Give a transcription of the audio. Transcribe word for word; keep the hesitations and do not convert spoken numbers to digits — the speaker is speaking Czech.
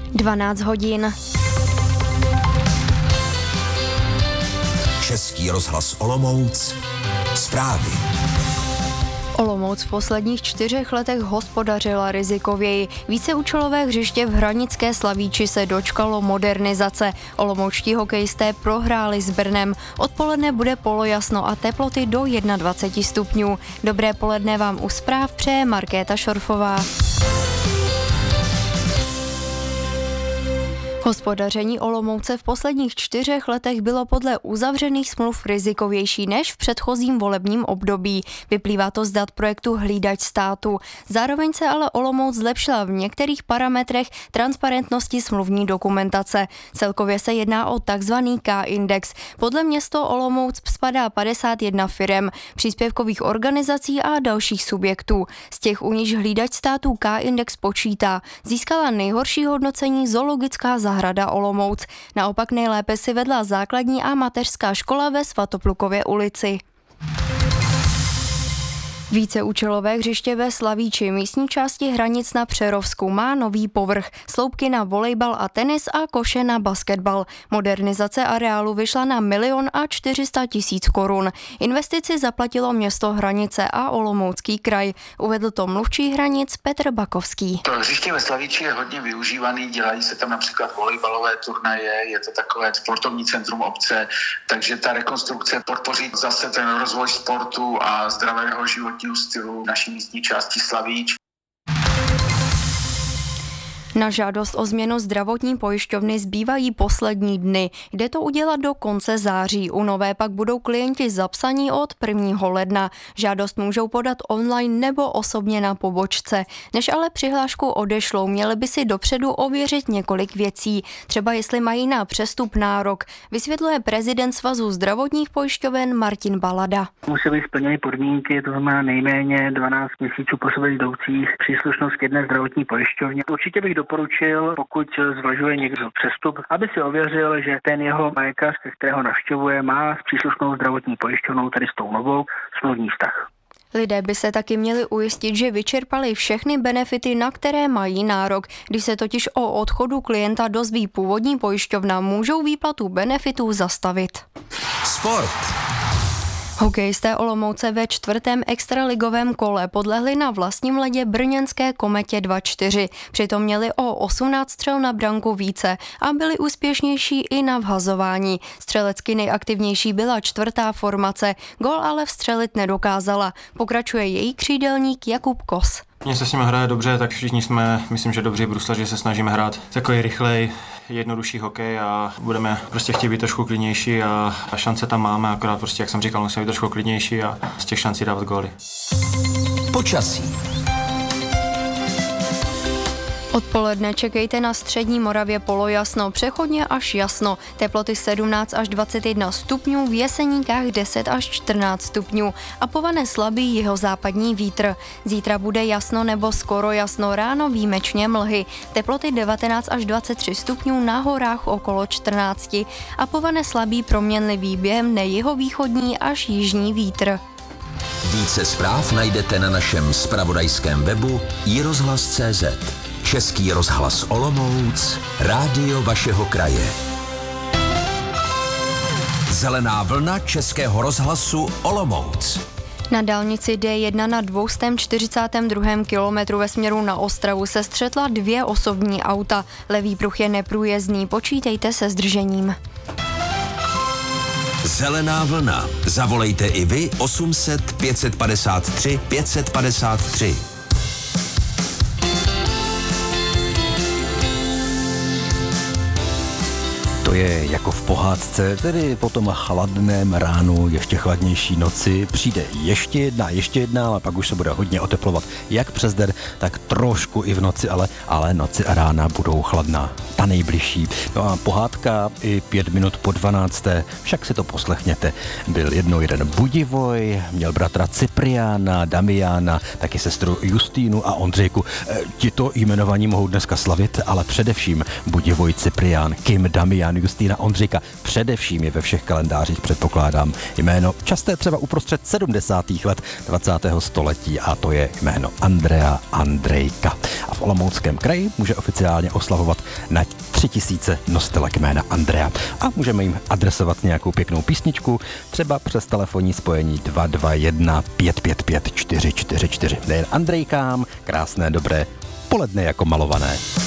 dvanáct hodin. Český rozhlas Olomouc. Zprávy. Olomouc v posledních čtyřech letech hospodařila rizikověji. Víceúčelové hřiště v Hranické Slavíči se dočkalo modernizace. Olomoučtí hokejisté prohráli s Brnem. Odpoledne bude polojasno a teploty do dvacet jedna stupňů. Dobré poledne vám u zpráv přeje Markéta Šorfová. Hospodaření Olomouce v posledních čtyřech letech bylo podle uzavřených smluv rizikovější než v předchozím volebním období. Vyplývá to z dat projektu Hlídač státu. Zároveň se ale Olomouc zlepšila v některých parametrech transparentnosti smluvní dokumentace. Celkově se jedná o takzvaný K-index. Podle město Olomouc spadá padesát jedna firem, příspěvkových organizací a dalších subjektů. Z těch, u níž Hlídač státu K-index počítá, získala nejhorší hodnocení zoologická zahrada Hrada Olomouc. Naopak nejlépe si vedla základní a mateřská škola ve Svatoplukově ulici. Víceúčelové hřiště ve Slavíči místní části Hranic na Přerovsku má nový povrch, sloupky na volejbal a tenis a koše na basketbal. Modernizace areálu vyšla na milion a čtyři sta tisíc korun. Investici zaplatilo město Hranice a Olomoucký kraj. Uvedl to mluvčí Hranic Petr Bakovský. To hřiště ve Slavíči je hodně využívaný, dělají se tam například volejbalové turnaje, je to takové sportovní centrum obce, takže ta rekonstrukce podpoří zase ten rozvoj sportu a zdravého života stylu naší místní části Slavíč. Na žádost o změnu zdravotní pojišťovny zbývají poslední dny. Jde to udělat do konce září. U nové pak budou klienti zapsaní od prvního ledna. Žádost můžou podat online nebo osobně na pobočce. Než ale přihlášku odešlou, měli by si dopředu ověřit několik věcí. Třeba jestli mají na přestup nárok. Vysvětluje prezident Svazu zdravotních pojišťoven Martin Balada. Musí být splněny podmínky, to znamená nejméně dvanáct měsíců po sobě jdoucích, příslušnost k jedné zdravotní pojišťovně. Určitě bych doporučil, pokud zvažuje někdo přestup, aby si ověřil, že ten jeho lékař, kterého navštěvuje, má s příslušnou zdravotní pojišťovnou, tedy s tou novou, smluvní vztah. Lidé by se taky měli ujistit, že vyčerpali všechny benefity, na které mají nárok. Když se totiž o odchodu klienta dozví původní pojišťovna, můžou výplatu benefitů zastavit. Sport. Hokejisté Olomouce ve čtvrtém extraligovém kole podlehli na vlastním ledě brněnské Kometě dva čtyři. Přitom měli o osmnáct střel na branku více a byli úspěšnější i na vhazování. Střelecky nejaktivnější byla čtvrtá formace, gól ale vstřelit nedokázala. Pokračuje její křídelník Jakub Kos. Mně se s nimi hraje dobře, tak všichni jsme, myslím, že dobří bruslaři, se snažíme hrát takový rychlej, jednodušší hokej a budeme prostě chtít být trošku klidnější a, a šance tam máme, akorát prostě, jak jsem říkal, musíme být trošku klidnější a z těch šancí dávat góly. Počasí. Odpoledne čekejte na střední Moravě polojasno, přechodně až jasno. Teploty sedmnáct až dvacet jedna stupňů, v Jeseníkách deset až čtrnáct stupňů a povane slabý jihozápadní vítr. Zítra bude jasno nebo skoro jasno, ráno výjimečně mlhy. Teploty devatenáct až dvacet tři stupňů, na horách okolo čtrnáct a povane slabý proměnlivý během nejihovýchodní až jižní vítr. Více zpráv najdete na našem zpravodajském webu i rozhlas tečka cé zet. Český rozhlas Olomouc, rádio vašeho kraje. Zelená vlna Českého rozhlasu Olomouc. Na dálnici D jedna na dvě stě čtyřicátém druhém kilometru ve směru na Ostravu se střetla dvě osobní auta. Levý pruh je neprůjezdný, počítejte se zdržením. Zelená vlna. Zavolejte i vy osm set pět set padesát tři pět set padesát tři. To je jako v pohádce, tedy po tom chladném ránu, ještě chladnější noci přijde ještě jedna, ještě jedna, ale pak už se bude hodně oteplovat, jak přes den, tak trošku i v noci, ale, ale noci a rána budou chladná, ta nejbližší. No a pohádka i pět minut po dvanácté, však si to poslechněte. Byl jednou jeden Budivoj, měl bratra Cypriána, Damiána, taky sestru Justínu a Ondřejku. E, tito jmenovaní mohou dneska slavit, ale především Budivoj Cyprián, Kim Damián Augustína Ondřejka. Především je ve všech kalendářích, předpokládám, jméno časté třeba uprostřed sedmdesátých let dvacátého století a to je jméno Andrea Andrejka. A v Olomouckém kraji může oficiálně oslavovat na tři tisíce nostelek jména Andrea. A můžeme jim adresovat nějakou pěknou písničku, třeba přes telefonní spojení dva dva jedna pět pět pět čtyři čtyři čtyři. Nejen Andrejkám, krásné, dobré poledne jako malované.